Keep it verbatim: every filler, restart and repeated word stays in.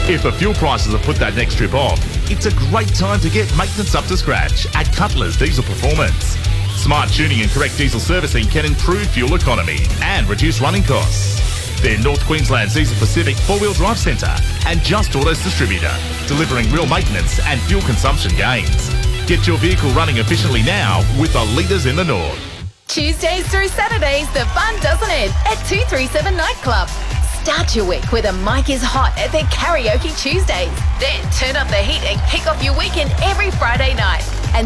If the fuel prices have put that next trip off, it's a great time to get maintenance up to scratch at Cutler's Diesel Performance. Smart tuning and correct diesel servicing can improve fuel economy and reduce running costs. They're North Queensland's Diesel Pacific four-wheel drive centre and Just Autos distributor, delivering real maintenance and fuel consumption gains. Get your vehicle running efficiently now with the leaders in the North. Tuesdays through Saturdays, the fun doesn't end at two three seven Nightclub. Start your week with a Mike is Hot at their Karaoke Tuesdays. Then turn up the heat and kick off your weekend every Friday night